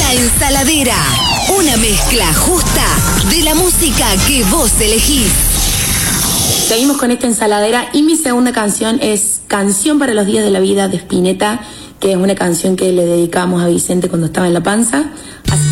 La Ensaladera, una mezcla justa de la música que vos elegís. Seguimos con esta ensaladera y mi segunda canción es Canción para los días de la vida de Spinetta, que es una canción que le dedicamos a Vicente cuando estaba en la panza.